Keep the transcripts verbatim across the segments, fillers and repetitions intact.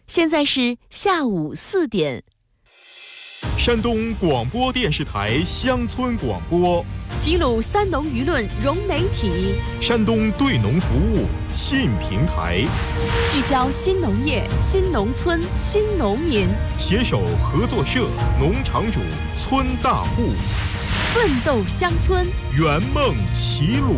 现在是下午四点。 山东广播电视台乡村广播， 齐鲁三农舆论融媒体， 山东对农服务新平台， 聚焦新农业、新农村、新农民， 携手合作社、农场主、村大户， 奋斗乡村， 圆梦齐鲁。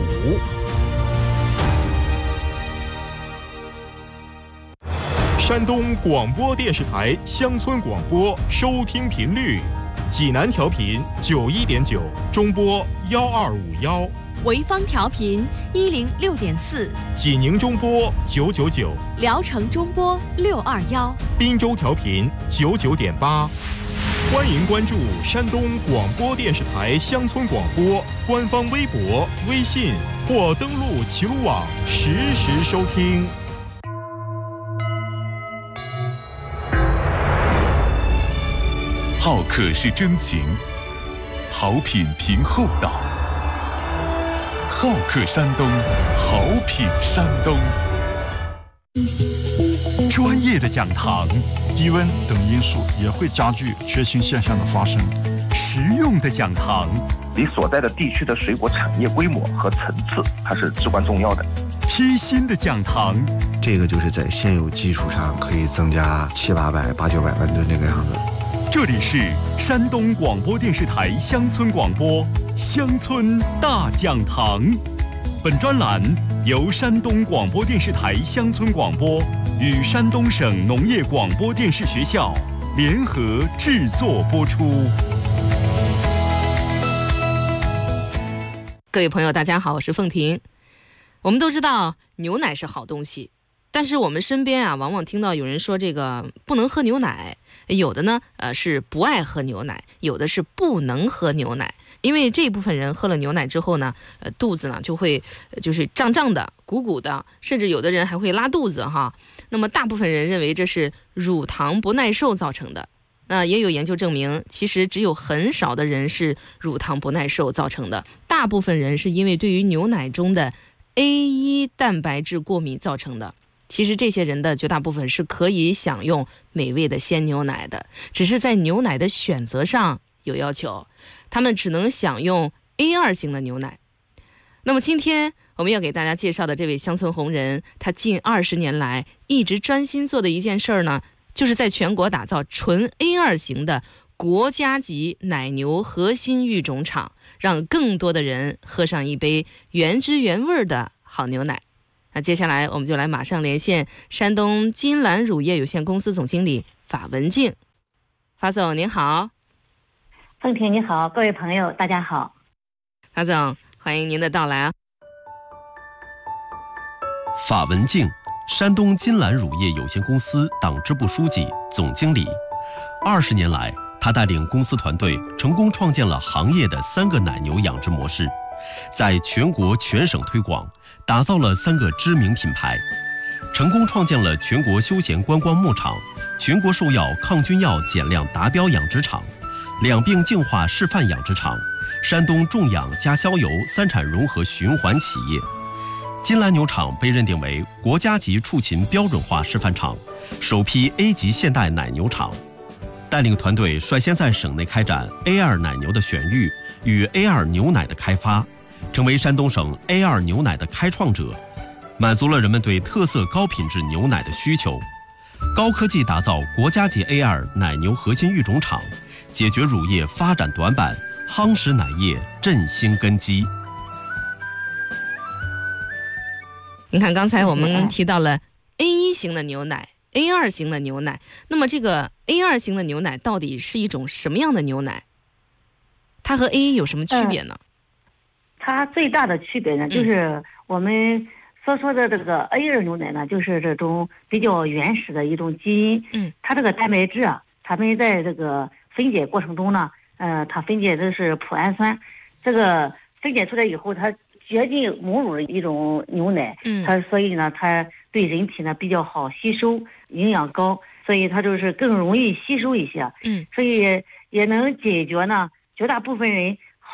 山东广播电视台乡村广播收听频率：济南调频九一点九，中波幺二五幺； 潍坊调频一零六点四， 济宁中波九九九， 聊城中波六二幺， 滨州调频九九点八。欢迎关注山东广播电视台乡村广播官方微博、微信或登录齐鲁网实时收听。 好客是真情，好品凭厚道。好客山东，好品山东。专业的讲堂， 低温等因素也会加剧缺芯现象的发生。 实用的讲堂， 你所在的地区的水果产业规模和层次，它是至关重要的。 贴心的讲堂， 这个就是在现有基础上可以增加七八百、八九百万吨这个样子。 这里是山东广播电视台乡村广播乡村大讲堂。本专栏由山东广播电视台乡村广播与山东省农业广播电视学校联合制作播出。 各位朋友大家好，我是凤婷。我们都知道牛奶是好东西，但是我们身边啊往往听到有人说这个不能喝牛奶，有的呢呃是不爱喝牛奶，有的是不能喝牛奶。因为这一部分人喝了牛奶之后呢，呃，肚子呢就会就是胀胀的、鼓鼓的，甚至有的人还会拉肚子哈。那么大部分人认为这是乳糖不耐受造成的。那也有研究证明，其实只有很少的人是乳糖不耐受造成的，大部分人是因为对于牛奶中的 A 一 蛋白质过敏造成的。其实这些人的绝大部分是可以享用美味的鲜牛奶的，只是在牛奶的选择上有要求。他们只能享用 A 二 型的牛奶。那么今天我们要给大家介绍的这位乡村红人，他近二十年来一直专心做的一件事呢，就是在全国打造纯 A 二 型的国家级奶牛核心育种场，让更多的人喝上一杯原汁原味的好牛奶。那接下来我们就来马上连线山东金兰乳业有限公司总经理法文静。法总您好。 凤婷你好，各位朋友大家好。 法总，欢迎您的到来啊。 法文静，山东金兰乳业有限公司党支部书记、总经理。二十年来，他带领公司团队成功创建了行业的三个奶牛养殖模式，在全国全省推广，打造了三个知名品牌，成功创建了全国休闲观光牧场、全国兽药抗菌药检量达标养殖场、两病净化示范养殖场、山东种养加销油三产融合循环企业。金兰牛场被认定为国家级畜禽标准化示范场，首批 A 级现代奶牛场。带领团队率先在省内开展 A 二 奶牛的选育与 A 二 牛奶的开发，成为山东省 A 二 牛奶的开创者，满足了人们对特色高品质牛奶的需求。高科技打造国家级 A 二 奶牛核心育种场，解决乳业发展短板，夯实奶业振兴根基。 您看，刚才我们提到了 A 一 型的牛奶、A 二 型的牛奶，那么这个 A 二 型的牛奶到底是一种什么样的牛奶？它和 A 一 有什么区别呢？ 嗯、它最大的区别呢，就是我们所说的这个 A 二 牛奶呢，就是这种比较原始的一种基因。嗯，它这个蛋白质啊，它们在这个分解过程中呢，呃，它分解的是脯氨酸，这个分解出来以后，它接近母乳的一种牛奶。嗯，它所以呢，它对人体呢比较好吸收，营养高，所以它就是更容易吸收一些。嗯，所以也能解决呢绝大部分人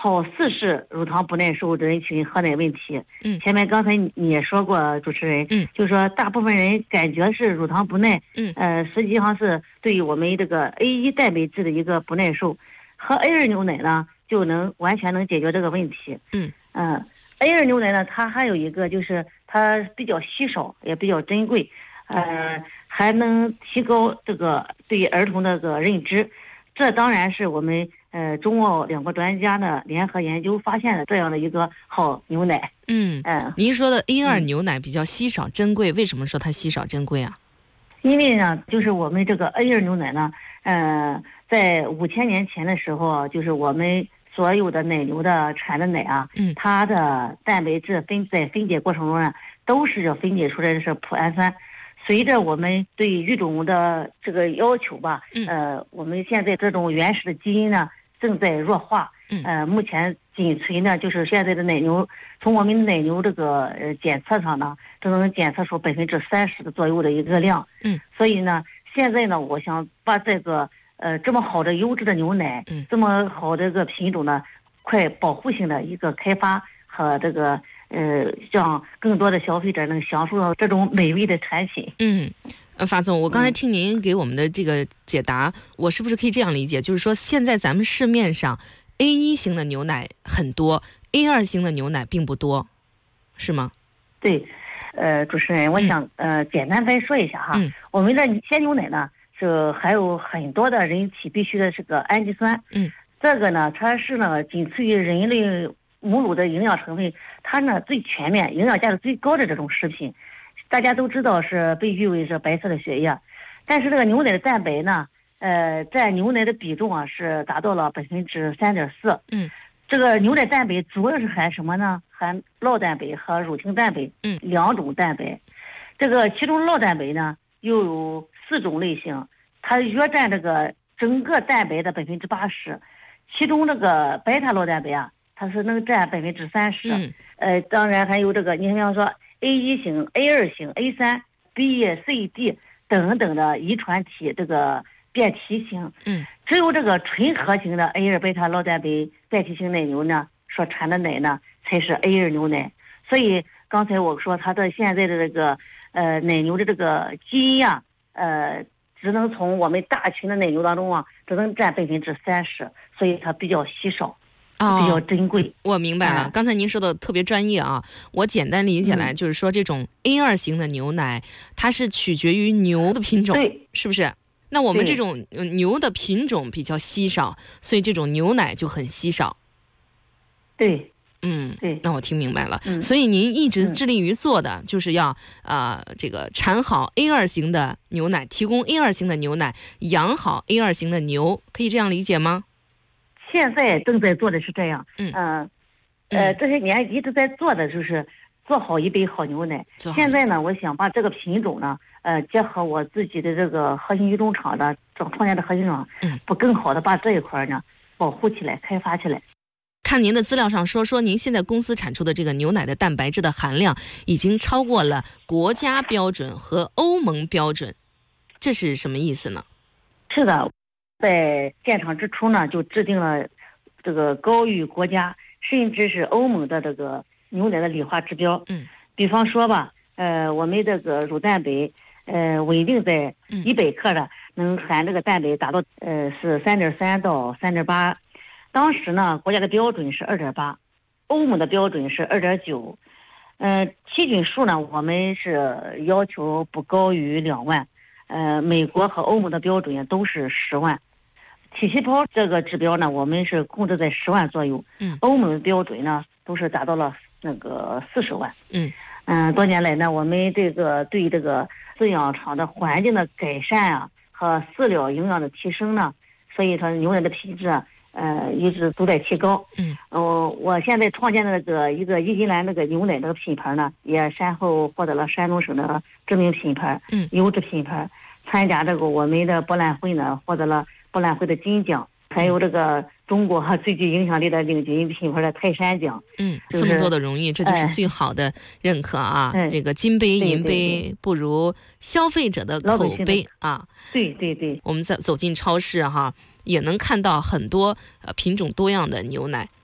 好似是乳糖不耐受人群喝奶问题。 嗯， 前面刚才你也说过，主持人， 嗯， 就说大部分人感觉是乳糖不耐， 嗯， 呃，实际上是对于我们这个 A 一 蛋白质的一个不耐受，喝 A 二 牛奶呢就能完全能解决这个问题。 嗯嗯、呃、，A 二 牛奶呢，它还有一个就是它比较稀少，也比较珍贵，呃，还能提高这个对儿童的这个认知。这当然是我们呃中澳两个专家呢联合研究发现的这样的一个好牛奶。 嗯嗯、呃， 您说的 A 二 牛奶比较稀少珍贵，为什么说它稀少珍贵啊？ 因为呢，就是我们这个 A 二 牛奶呢，呃，在五千年前的时候，就是我们所有的奶牛的产的奶啊， 嗯， 它的蛋白质分在分解过程中呢，都是要分解出来的是脯氨酸。随着我们对育种的这个要求吧， 嗯、 呃，我们现在这种原始的基因呢正在弱化。 嗯、 呃，目前仅存呢就是现在的奶牛，从我们的奶牛这个呃检测上呢，只能检测出百分之三十的左右的一个量。 嗯， 所以呢，现在呢，我想把这个呃这么好的优质的牛奶， 嗯， 这么好的一个品种呢，快保护性的一个开发和这个。呃，让更多的消费者能享受到这种美味的产品。 嗯，呃，法总，我刚才听您给我们的这个解答，嗯、我是不是可以这样理解？就是说，现在咱们市面上 A 一 型的牛奶很多 ，A 二 型的牛奶并不多，是吗？ 对，呃，主持人，我想、嗯、呃简单再说一下哈， 嗯、 我们的鲜牛奶呢是含有很多的人体必需的这个氨基酸。 嗯， 这个呢，它是呢仅次于人类母乳的营养成分，它呢最全面、营养价值最高的这种食品，大家都知道是被誉为是白色的血液。但是这个牛奶的蛋白呢，呃，占牛奶的比重啊是达到了百分之三点四。 嗯， 这个牛奶蛋白主要是含什么呢？含酪蛋白和乳清蛋白， 嗯， 两种蛋白。这个其中酪蛋白呢又有四种类型，它约占这个整个蛋白的百分之八十，其中这个贝塔酪蛋白啊。它是能占百分之三十， 嗯， 呃，当然还有这个，你比方说 A 一 型、A 二 型、A 三、B、C、D 等等的遗传体这个变体型， 嗯， 只有这个纯合型的 A 二 贝塔酪蛋白变体型奶牛呢，所产的奶呢才是 A 二 牛奶。所以刚才我说它的现在的这个呃奶牛的这个基因啊，呃，只能从我们大群的奶牛当中啊，只能占百分之三十，所以它比较稀少。比较珍贵、哦， 我明白了。刚才您说的特别专业啊，我简单理解来就是说，这种 A 二 型的牛奶，它是取决于牛的品种， 对， 是不是？那我们这种牛的品种比较稀少，所以这种牛奶就很稀少。 对， 嗯， 对， 那我听明白了。 嗯、 所以您一直致力于做的，就是要啊、呃，这个产好 A 二 型的牛奶，提供 A 二 型的牛奶，养好 A 二 型的牛，可以这样理解吗？ 现在正在做的是这样， 嗯， 呃，呃，这些年一直在做的就是做好一杯好牛奶。现在呢，我想把这个品种呢，呃，结合我自己的这个核心育种场的这创建的核心场， 嗯， 不更好的把这一块呢保护起来、开发起来。 看您的资料上说，说您现在公司产出的这个牛奶的蛋白质的含量已经超过了国家标准和欧盟标准，这是什么意思呢？ 是的。在建厂之初呢，就制定了这个高于国家甚至是欧盟的这个牛奶的理化指标。 嗯， 比方说吧，呃，我们这个乳蛋白，呃，稳定在一百克的，能含这个蛋白达到呃是三点三到三点八。当时呢，国家的标准是二点八，欧盟的标准是二点九。呃，七菌数呢，我们是要求不高于两万。呃，美国和欧盟的标准都是十万。体细胞这个指标呢，我们是控制在十万左右。 嗯， 欧盟的标准呢，都是达到了那个四十万。 嗯嗯、呃，多年来呢，我们这个对这个饲养场的环境的改善啊，和饲料营养的提升呢，所以说牛奶的品质啊，呃，一直都在提高。 嗯， 呃，我现在创建的那个一个伊金兰那个牛奶那个品牌呢，也先后获得了山东省的知名品牌， 嗯， 优质品牌。参加这个我们的博览会呢，获得了博览会的金奖，还有这个中国最具影响力的领军品牌的泰山奖。 嗯， 就是、 这么多的荣誉，这就是最好的认可啊！ 哎、 这个金杯银杯对对对不如消费者的口碑啊！ 对对对， 我们在走进超市哈，也能看到很多呃品种多样的牛奶。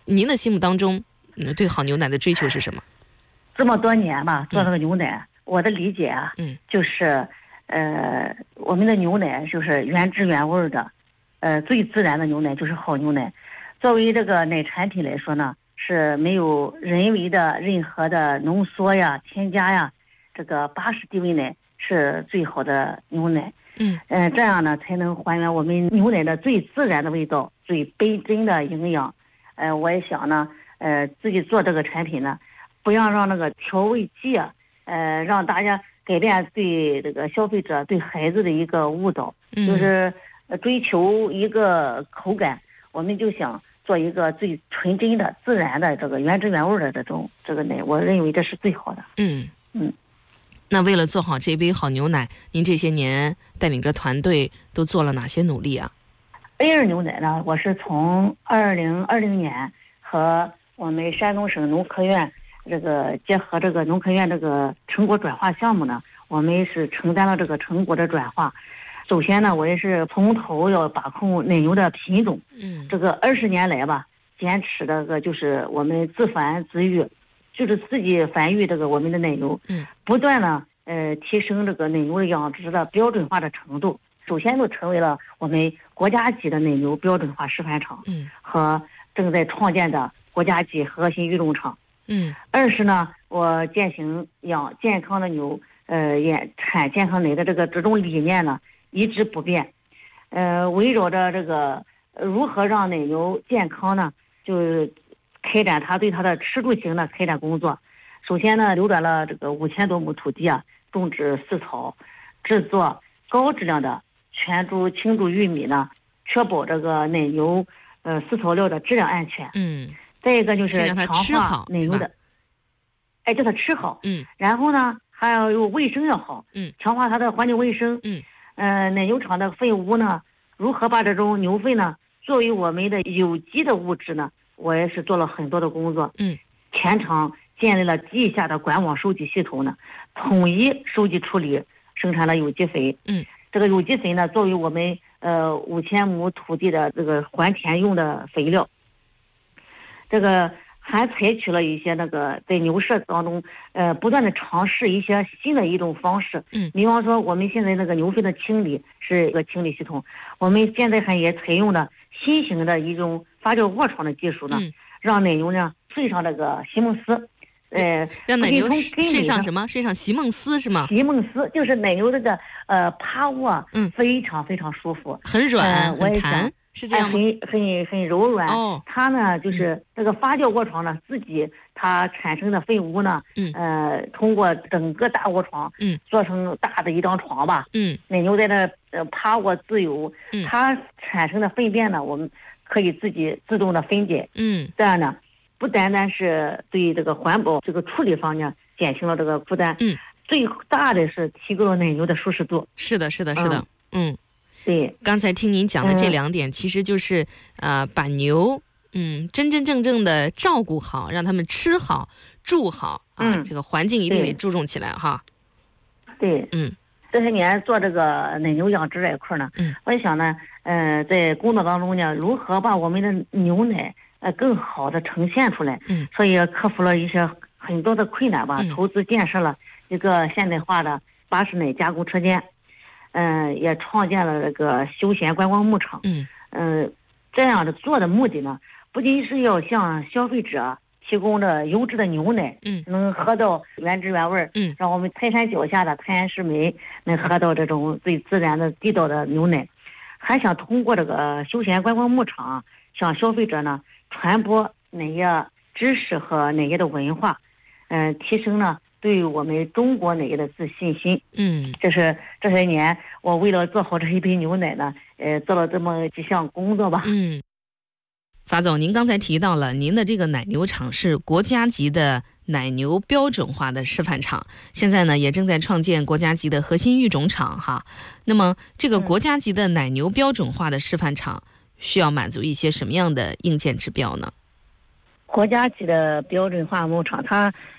您的心目当中，嗯，对好牛奶的追求是什么？ 这么多年吧，做这个牛奶，嗯、我的理解啊， 嗯， 就是，呃，我们的牛奶就是原汁原味的，呃，最自然的牛奶就是好牛奶。作为这个奶产品来说呢，是没有人为的任何的浓缩呀、添加呀，这个巴氏地位奶是最好的牛奶。 嗯， 呃，这样呢才能还原我们牛奶的最自然的味道、最本真的营养。呃，我也想呢，呃，自己做这个产品呢，不要让那个调味剂啊，呃，让大家改变对这个消费者、对孩子的一个误导， 嗯、 就是追求一个口感，我们就想做一个最纯真的、自然的这个原汁原味的这种这个奶，我认为这是最好的。 嗯嗯。 那为了做好这杯好牛奶，您这些年带领着团队都做了哪些努力啊 ？A 二牛奶呢，我是从二零二零年和我们山东省农科院这个结合这个农科院这个成果转化项目呢，我们是承担了这个成果的转化。首先呢，我也是从头要把控奶牛的品种。 嗯， 这个二十年来吧，坚持这个就是我们自繁自育。就是自己繁育这个我们的奶牛， 嗯， 不断呢，呃，提升这个奶牛的养殖的标准化的程度。首先就成为了我们国家级的奶牛标准化示范场， 嗯， 和正在创建的国家级核心育种场， 嗯。 二是呢，我践行养健康的牛，呃，也产健康奶的这个这种理念呢，一直不变。呃，围绕着这个如何让奶牛健康呢，就开展他对他的吃住行的开展工作。首先呢，流转了这个五千多亩土地啊，种植饲草，制作高质量的全猪轻猪玉米呢，确保这个奶牛呃饲草料的质量安全。 嗯。 再一个就是让它吃好奶牛的，哎，叫它吃好。 嗯。 然后呢，还要有卫生要好。 嗯。 强化它的环境卫生。 嗯。 呃，奶牛场的粪污呢，如何把这种牛粪呢作为我们的有机的物质呢？我也是做了很多的工作。 嗯， 全场建立了地下的管网收集系统呢，统一收集处理，生产了有机肥。 嗯， 这个有机肥呢，作为我们呃五千亩土地的这个还田用的肥料。这个还采取了一些那个在牛舍当中呃不断的尝试一些新的一种方式。 嗯， 比方说我们现在那个牛粪的清理是一个清理系统，我们现在还也采用了新型的一种发酵卧床的技术呢， 嗯、 让奶牛呢睡上这个席梦思，呃， 让奶牛睡上什么？睡上席梦思是吗？ 席梦思就是奶牛这个呃趴卧， 嗯， 非常非常舒服， 很软， 呃、 很弹，是这样吗？ 很很很柔软。 哦， 它呢就是这个发酵卧床呢，自己它产生的粪污呢， 嗯， 呃，通过整个大卧床， 嗯， 做成大的一张床吧， 嗯， 奶牛在这呃趴卧自由， 嗯， 它产生的粪便呢，我们可以自己自动的分解， 嗯， 这样呢，不单单是对这个环保这个处理方面减轻了这个负担， 嗯， 最大的是提高了奶牛的舒适度。 是的，是的，是的，嗯。嗯对， 刚才听您讲的这两点，嗯、其实就是呃，把牛嗯真真正正的照顾好，让他们吃好、住好啊， 嗯、 这个环境一定得注重起来哈。 对， 嗯， 这些年做这个奶牛养殖这一块呢， 嗯， 我也想呢，呃，在工作当中呢，如何把我们的牛奶呃更好的呈现出来， 嗯， 所以克服了一些很多的困难吧， 嗯、 投资建设了一个现代化的巴氏奶加工车间。嗯、呃，也创建了这个休闲观光牧场。 嗯， 呃，这样的做的目的呢，不仅是要向消费者提供着优质的牛奶， 嗯， 能喝到原汁原味， 嗯， 让我们泰山脚下的泰安市民能喝到这种最自然的地道的牛奶，还想通过这个休闲观光牧场向消费者呢传播奶业知识和奶业的文化，嗯、呃，提升呢对我们中国奶业的自信心。 嗯， 这是这些年我为了做好这一杯牛奶呢，呃，做了这么几项工作吧。 嗯，法总，您刚才提到了您的这个奶牛场是国家级的奶牛标准化的示范场，现在呢也正在创建国家级的核心育种场哈。那么这个国家级的奶牛标准化的示范场需要满足一些什么样的硬件指标呢？ 国家级的标准化牧场，它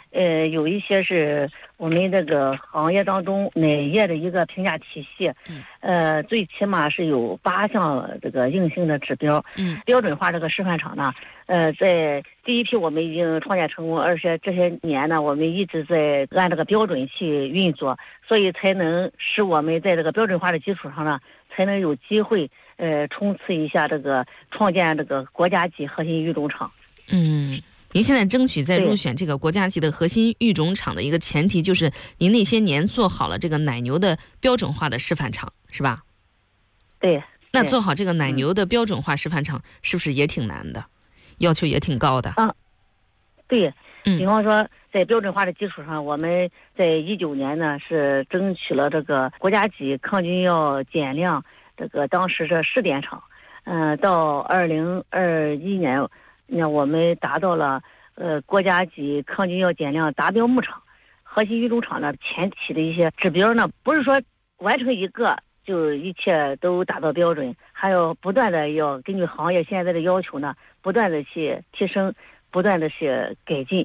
呃，有一些是我们这个行业当中奶业的一个评价体系，呃，最起码是有八项这个硬性的指标。 嗯， 标准化这个示范厂呢，呃，在第一批我们已经创建成功，而且这些年呢，我们一直在按这个标准去运作，所以才能使我们在这个标准化的基础上呢，才能有机会呃冲刺一下这个创建这个国家级核心育种厂。 嗯。您现在争取在入选这个国家级的核心育种厂的一个前提，就是您那些年做好了这个奶牛的标准化的示范厂，是吧？ 对。 那做好这个奶牛的标准化示范厂，是不是也挺难的？要求也挺高的。 啊，对。 嗯。 比方说，在标准化的基础上，我们在一九年呢是争取了这个国家级抗菌药减量这个当时的试点厂，嗯、呃，到二零二一年。那我们达到了呃国家级抗菌药减量达标牧场，核心育种厂的前期的一些指标呢，不是说完成一个就一切都达到标准，还要不断的要根据行业现在的要求呢，不断的去提升，不断的去改进。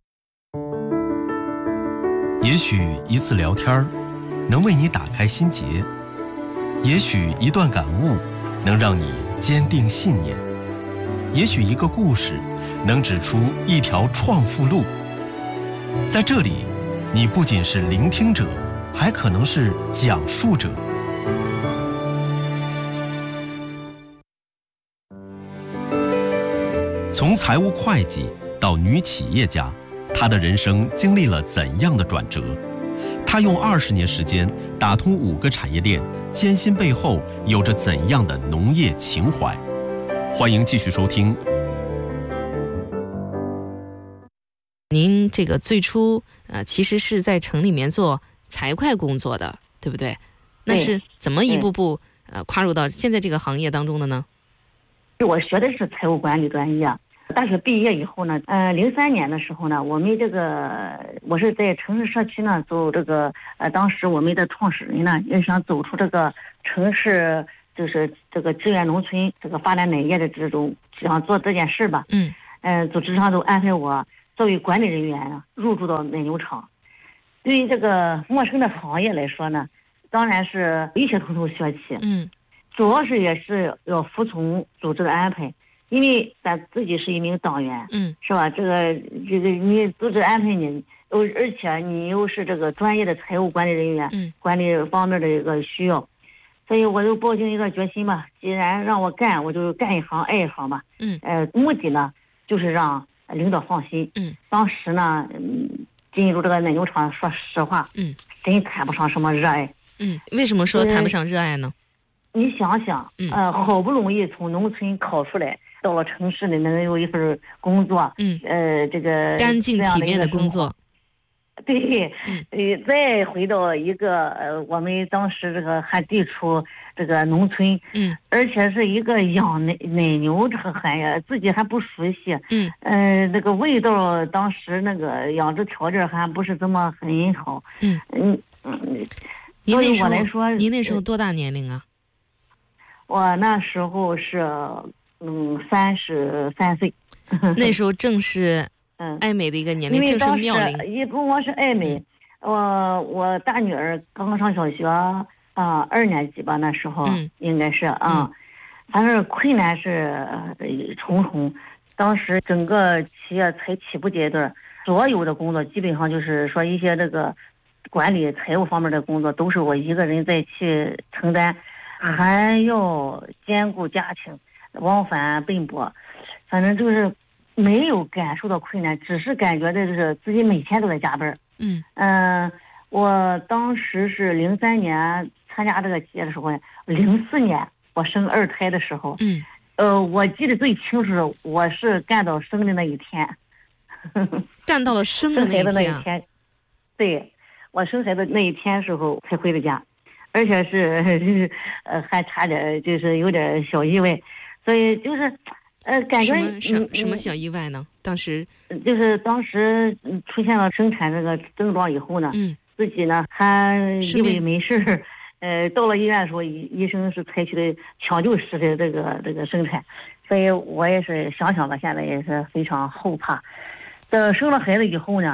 也许一次聊天能为你打开心结，也许一段感悟能让你坚定信念，也许一个故事能指出一条创富路。在这里，你不仅是聆听者，还可能是讲述者。从财务会计到女企业家，她的人生经历了怎样的转折？她用二十年时间打通五个产业链，艰辛背后有着怎样的农业情怀？欢迎继续收听。 您这个最初呃，其实是在城里面做财会工作的，对不对？那是怎么一步步呃跨入到现在这个行业当中的呢？ 我学的是财务管理专业，大学毕业以后呢，呃，零三年的时候呢，我们这个我是在城市社区呢走这个呃，当时我们的创始人呢也想走出这个城市。就是这个支援农村这个发展奶业的这种想做这件事吧， 嗯， 呃，组织上都安排我作为管理人员入驻到奶牛场。对于这个陌生的行业来说呢，当然是一切从头学起， 嗯， 主要是也是要服从组织的安排，因为咱自己是一名党员， 嗯， 是吧？这个这个你组织安排你，而而且你又是这个专业的财务管理人员， 嗯， 管理方面的一个需要。所以我就抱定一个决心吧，既然让我干，我就干一行爱一行吧。 嗯， 呃，目的呢就是让领导放心。 嗯，当时呢，嗯，进入这个奶牛场，说实话， 嗯， 真谈不上什么热爱。 嗯，为什么说谈不上热爱呢？ 呃、你想想， 嗯， 呃，好不容易从农村考出来，到了城市里能有一份工作， 嗯， 呃，这个干净体面的工作。 对， 嗯， 呃，再回到一个呃，我们当时这个还地处这个农村， 嗯， 而且是一个养奶奶牛这个行业，自己还不熟悉， 嗯， 呃，那个味道，当时那个养殖条件还不是这么很好， 嗯嗯嗯， 您那时候对我来说， 您那时候多大年龄啊？ 我那时候是嗯三十三岁， 那时候正是。 嗯， 爱美的一个年龄，正是妙龄。 一共我是爱美，我、呃、我大女儿刚刚上小学啊、呃，二年级吧，那时候、 嗯、 应该是啊、嗯，反正困难是重重。当时整个企业才起步阶段，所有的工作基本上就是说一些这个管理财务方面的工作都是我一个人在去承担，还要兼顾家庭，往返奔波，反正就是。没有感受到困难，只是感觉的就是自己每天都在加班。 嗯嗯、呃，我当时是零三年参加这个企业的时候，零四年我生二胎的时候， 嗯， 呃，我记得最清楚的，我是干到生的那一天， 干到了生的那一天、啊、 生孩子那一天，对，我生孩子那一天时候才回的家，而且是呃还差点就是有点小意外，所以就是。呃，感觉什么什什么小意外呢？当时就是当时出现了生产这个症状以后呢， 嗯， 自己呢还以为没事，呃，到了医院的时候，医医生是采取的抢救式的这个这个生产，所以我也是想想吧，现在也是非常后怕。等生了孩子以后呢，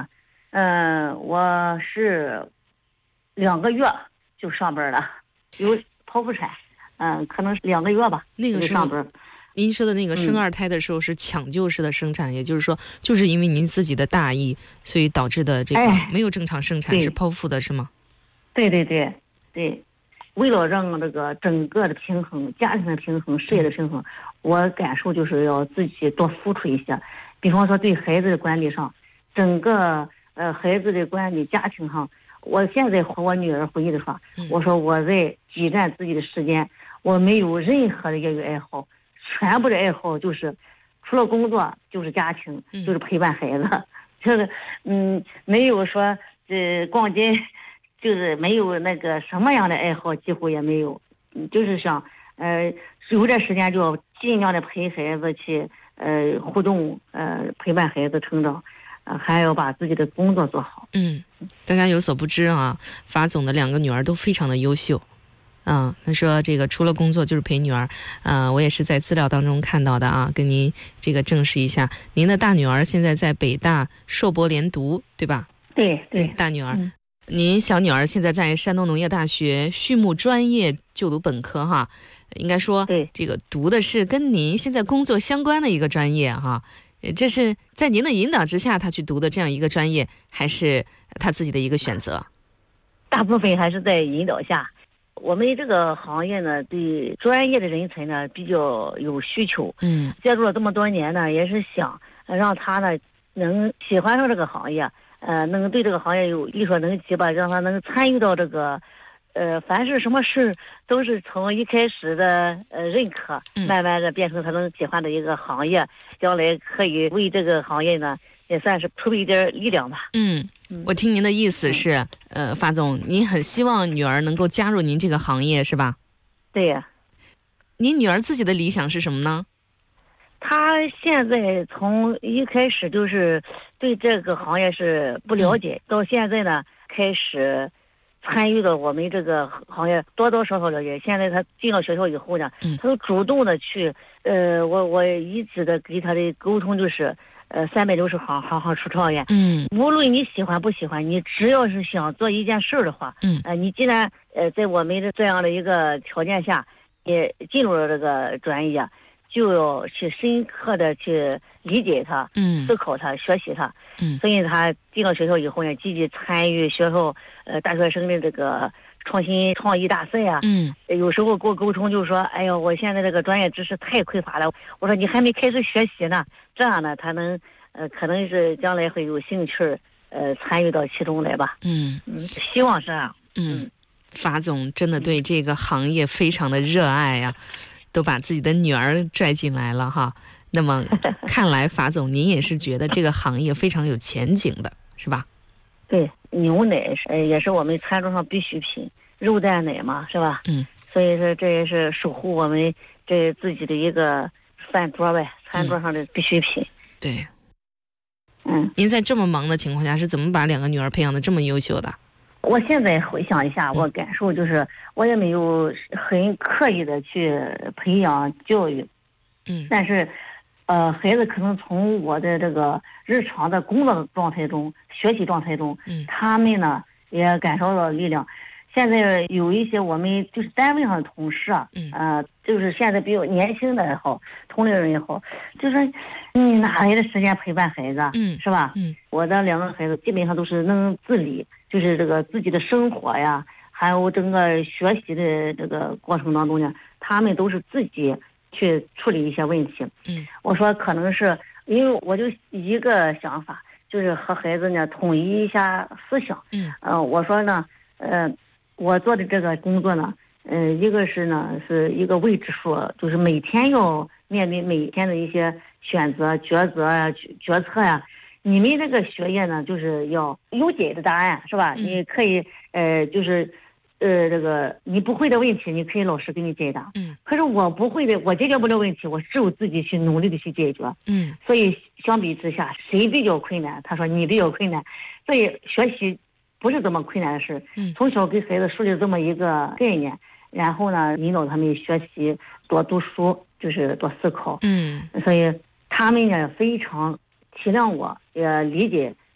嗯、呃，我是两个月就上班了，有剖腹产，嗯、呃，可能是两个月吧。 那个时候上班。 您说的那个生二胎的时候是抢救式的生产，嗯、也就是说，就是因为您自己的大意，所以导致的这个没有正常生产，哎、是剖腹的，是吗？ 对对对对，为了让这个整个的平衡、家庭的平衡、事业的平衡，嗯、我感受就是要自己多付出一些。比方说对孩子的管理上，整个呃孩子的管理、家庭上，我现在和我女儿回忆的说，嗯、我说我在挤占自己的时间，我没有任何的业余爱好。全部的爱好就是除了工作就是家庭，嗯、就是陪伴孩子，就是嗯没有说呃逛街，就是没有那个什么样的爱好几乎也没有，就是想呃有点时间就要尽量的陪孩子去呃互动，呃陪伴孩子成长，呃还要把自己的工作做好。 嗯，大家有所不知啊，法总的两个女儿都非常的优秀。嗯，他说这个除了工作就是陪女儿，呃，我也是在资料当中看到的啊，跟您这个证实一下，您的大女儿现在在北大硕博连读，对吧？ 对对， 大女儿， 嗯、 您小女儿现在在山东农业大学畜牧专业就读本科哈，应该说对这个读的是跟您现在工作相关的一个专业哈，这是在您的引导之下她去读的这样一个专业，还是她自己的一个选择？ 大部分还是在引导下。我们这个行业呢，对专业的人才呢比较有需求。 嗯， 接触了这么多年呢，也是想让他呢能喜欢上这个行业，呃，能对这个行业有力所能及吧，让他能参与到这个，呃，凡是什么事都是从一开始的呃认可，慢慢的变成他能喜欢的一个行业，将来可以为这个行业呢也算是储备一点力量吧。 嗯。我听您的意思是，嗯、呃，法总，您很希望女儿能够加入您这个行业，是吧？ 对呀。 您女儿自己的理想是什么呢？ 她现在从一开始就是对这个行业是不了解，嗯、到现在呢开始参与到我们这个行业，多多少少了解。现在她进了学校以后呢，嗯、她都主动的去，呃，我我一直的给她的沟通就是。呃，三百六十行，行行出状元。 嗯， 无论你喜欢不喜欢，你只要是想做一件事儿的话， 嗯， 呃，你既然呃在我们的这样的一个条件下，也进入了这个专业，就要去深刻的去理解它， 嗯， 思考它，学习它。 嗯， 所以他进了学校以后呢，积极参与学校呃大学生的这个创新创意大赛啊。 嗯， 有时候跟我沟通就说，哎呦，我现在这个专业知识太匮乏了。我说你还没开始学习呢，这样呢，他能呃可能是将来会有兴趣呃参与到其中来吧。 嗯嗯，希望是这样。 嗯，法总真的对这个行业非常的热爱呀、啊，都把自己的女儿拽进来了哈。那么看来法总您也是觉得这个行业非常有前景的，是吧？ 对，牛奶是也是我们餐桌上必需品，肉蛋奶嘛，是吧？ 嗯， 所以说这也是守护我们这自己的一个饭桌呗，餐桌上的必需品。 嗯、对， 嗯， 您在这么忙的情况下是怎么把两个女儿培养的这么优秀的？ 我现在回想一下，我感受就是、嗯、我也没有很刻意的去培养教育， 嗯， 但是。呃，孩子可能从我的这个日常的工作状态中、学习状态中， 嗯， 他们呢也感受到力量。现在有一些我们就是单位上的同事啊， 嗯， 呃，就是现在比较年轻的也好，同龄人也好，就是你哪来的时间陪伴孩子， 嗯， 是吧？ 嗯， 我的两个孩子基本上都是能自理，就是这个自己的生活呀，还有整个学习的这个过程当中呢，他们都是自己。去处理一些问题， 嗯， 我说可能是因为我就一个想法，就是和孩子呢统一一下思想， 嗯， 呃，我说呢，呃，我做的这个工作呢，呃，一个是呢是一个未知数，就是每天要面对每天的一些选择、抉择啊、决策呀、啊。你们这个学业呢，就是要有解的答案，是吧？ 嗯、 你可以，呃，就是。呃，这个你不会的问题，你可以老师给你解答。 嗯， 可是我不会的，我解决不了问题，我只有自己去努力的去解决。 嗯， 所以相比之下，谁比较困难？他说你比较困难。所以学习不是这么困难的事。 嗯， 从小给孩子树立这么一个概念，然后呢，引导他们学习，多读书，就是多思考。 嗯， 所以他们呢非常体谅我，也理解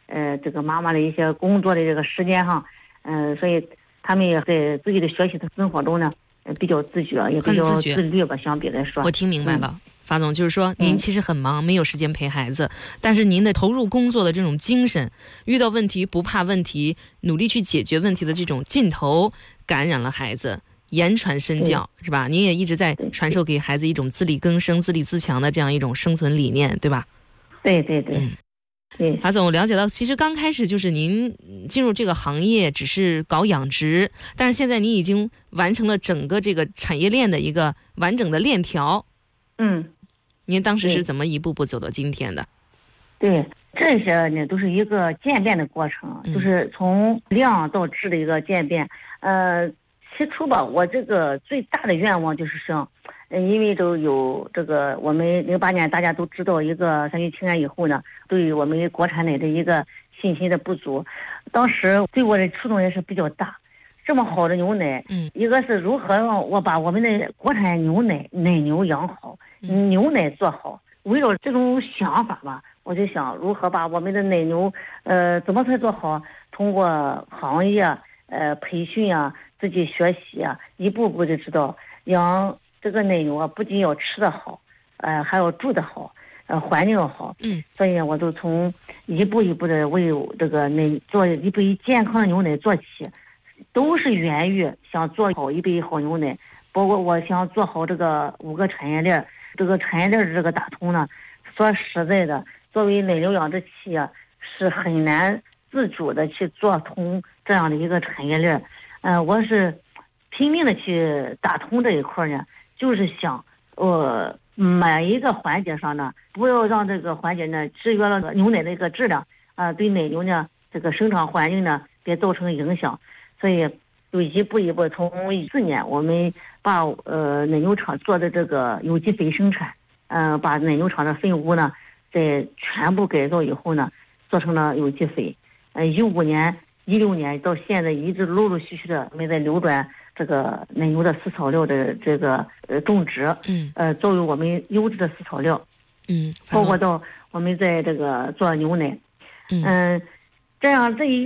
呃这个妈妈的一些工作的这个时间上，嗯、呃，所以他们也在自己的学习的生活中呢，呃，比较自觉，也比较自律吧。相比来说， 我听明白了。嗯，法总，就是说您其实很忙，嗯，没有时间陪孩子，但是您的投入工作的这种精神，遇到问题不怕问题，努力去解决问题的这种劲头，感染了孩子，言传身教，是吧？您也一直在传授给孩子一种自力更生、自立自强的这样一种生存理念，对吧？ 对对对。嗯，对。 法总，我了解到，其实刚开始就是您进入这个行业只是搞养殖，但是现在您已经完成了整个这个产业链的一个完整的链条。 嗯， 您当时是怎么一步步走到今天的？ 对，这些呢都是一个渐变的过程，嗯，就是从量到质的一个渐变。呃，起初吧，我这个最大的愿望就是想，呃，因为都有这个，我们零八年大家都知道一个三聚氰胺以后呢，对于我们国产奶的一个信心的不足，当时对我的触动也是比较大。这么好的牛奶，嗯，一个是如何让我把我们的国产牛奶奶牛养好，嗯，牛奶做好。围绕这种想法吧，我就想如何把我们的奶牛，呃，怎么才做好？通过行业，呃，培训啊，自己学习啊，一步步就知道养这个奶牛啊，不仅要吃得好，呃，还要住得好，呃，环境要好。嗯，所以我就从一步一步的为这个奶做一杯健康的牛奶做起。都是源于想做好一杯好牛奶，包括我想做好这个五个产业链，这个产业链的这个打通呢，说实在的，作为奶牛养殖企业是很难自主的去做通这样的一个产业链。呃，我是拼命的去打通这一块呢，就是想，呃，每一个环节上呢，不要让这个环节呢制约了牛奶的一个质量，啊、呃，对奶牛呢这个生长环境呢别造成影响。所以就一步一步，从四年我们把呃奶牛场做的这个有机肥生产，嗯、呃，把奶牛场的粪污呢，在全部改造以后呢，做成了有机肥。呃，一五年、一六年到现在一直陆陆续续的，我们在流转这个奶牛的饲草料的这个呃种植，嗯，呃，作为我们优质的饲草料，嗯，包括到我们在这个做牛奶，嗯、呃，这样这一。